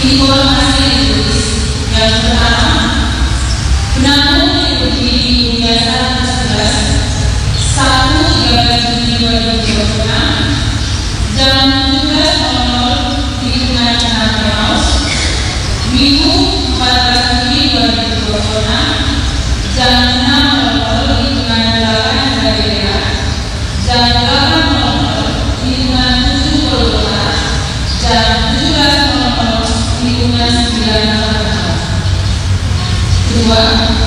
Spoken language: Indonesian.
Informasi ditulis. Yang pertama, penampung diuji biasa 1 Juni 2026 jam 17.00 di lingkungan Nasional, Minggu 14 Juni 2026 jam 6.00 di lingkungan 8 daerah, jam 8.00 di lingkungan 7 kota, jam 17.00 di lingkungan 9 kota. Kedua,